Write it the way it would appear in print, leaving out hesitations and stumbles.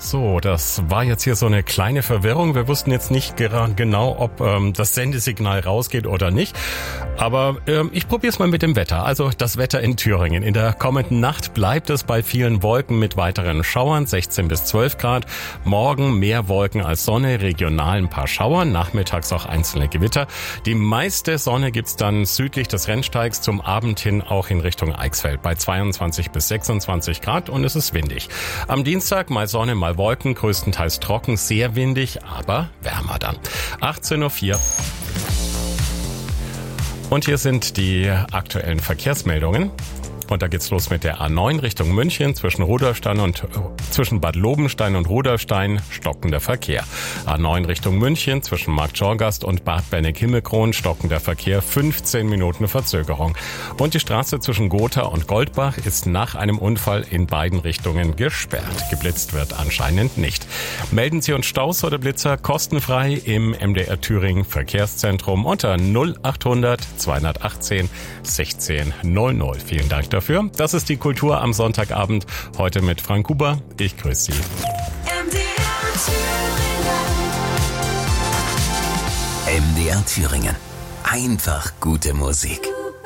So, das war jetzt hier so eine kleine Verwirrung. Wir wussten jetzt nicht genau, ob das Sendesignal rausgeht oder nicht. Aber ich probiere es mal mit dem Wetter. Also das Wetter in Thüringen. In der kommenden Nacht bleibt es bei vielen Wolken mit weiteren Schauern, 16 bis 12 Grad. Morgen mehr Wolken als Sonne, regional ein paar Schauer, nachmittags auch einzelne Gewitter. Die meiste Sonne gibt's dann südlich des Rennsteigs, zum Abend hin auch in Richtung Eichsfeld bei 22 bis 26 Grad und es ist windig. Am Dienstag mal Sonne, mal Wolken, größtenteils trocken, sehr windig, aber wärmer dann. 18:04 Uhr. Und hier sind die aktuellen Verkehrsmeldungen. Und da geht's los mit der A9 Richtung München zwischen zwischen Bad Lobenstein und Rudolfstein stockender Verkehr. A9 Richtung München zwischen Marktschorgast und Bad Benneck-Himmelkron stockender Verkehr, 15 Minuten Verzögerung. Und die Straße zwischen Gotha und Goldbach ist nach einem Unfall in beiden Richtungen gesperrt. Geblitzt wird anscheinend nicht. Melden Sie uns Staus oder Blitzer kostenfrei im MDR Thüringen Verkehrszentrum unter 0800 218 16 00. Vielen Dank dafür. Das ist die Kultur am Sonntagabend. Heute mit Frank Huber. Ich grüße Sie. MDR Thüringen. Einfach gute Musik.